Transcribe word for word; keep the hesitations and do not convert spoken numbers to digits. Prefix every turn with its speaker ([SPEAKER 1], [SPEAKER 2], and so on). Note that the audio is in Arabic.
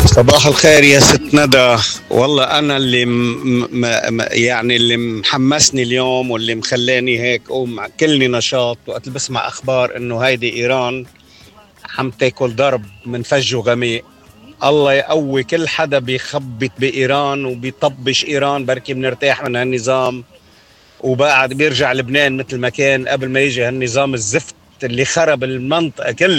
[SPEAKER 1] صباح الخير يا ست ندى. والله أنا اللي م م م يعني اللي محمسني اليوم واللي مخلاني هيك قوم كلني نشاط وقت بسمع أخبار إنه هيدي إيران عم تاكل ضرب من فج وغميق. الله يقوي كل حدا بيخبط بإيران وبيطبش إيران، بركي بنرتاح من هالنظام وبعد بيرجع لبنان مثل ما كان قبل ما يجي هالنظام الزفت اللي خرب المنطقة كلها.